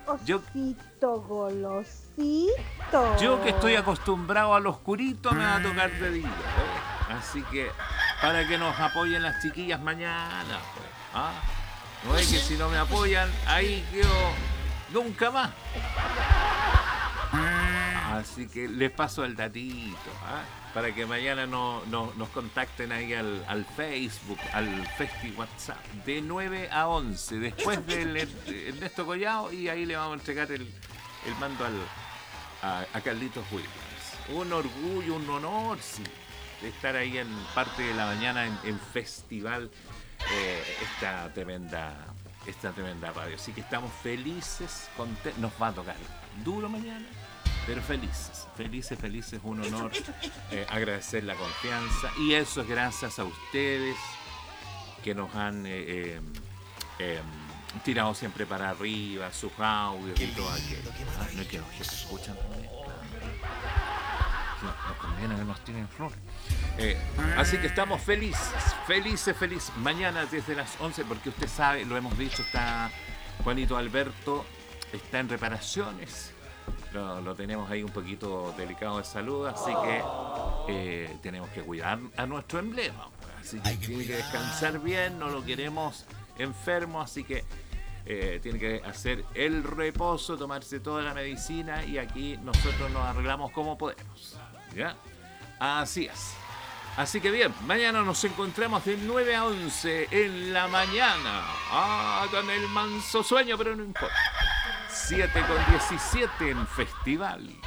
Yo, Osito golosito. yo que estoy acostumbrado al oscurito me va a tocar de día. Así que para que nos apoyen las chiquillas mañana. Pues, ¿ah? No es que si no me apoyan, ahí quedo nunca más. Así que les paso el datito, ¿ah? Para que mañana nos contacten ahí al Facebook, al Festi WhatsApp, de 9 a 11, después del Ernesto Collado, y ahí le vamos a entregar el mando a Carlitos Williams. Un orgullo, un honor, sí, de estar ahí en parte de la mañana en festival, esta tremenda radio. Así que estamos felices, contentos. Nos va a tocar duro mañana, pero felices, un honor, agradecer la confianza, y eso es gracias a ustedes que nos han tirado siempre para arriba, sus audios y todo aquello. No es que nos escuchan también, claro. Nos conviene que nos tiren flores. Así que estamos felices. Mañana desde las 11, porque usted sabe, lo hemos dicho, está Juanito Alberto, está en reparaciones. Lo tenemos ahí un poquito delicado de salud, así que tenemos que cuidar a nuestro emblema. Así que tiene que descansar bien, no lo queremos enfermo, así que tiene que hacer el reposo, tomarse toda la medicina, y aquí nosotros nos arreglamos como podemos. ¿Ya? Así es. Así que bien, mañana nos encontramos de 9 a 11 en la mañana. Con el manso sueño, pero no importa. 7:17 en Festival.